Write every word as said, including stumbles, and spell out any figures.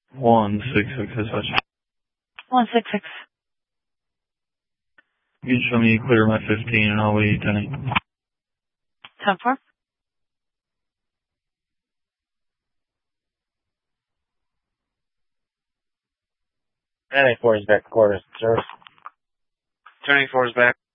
One six six dispatch. One six six. You can show me clear my fifteen and I'll wait ten eight. Ten four. ten eight four is back quarters, sir. ten eight four is back.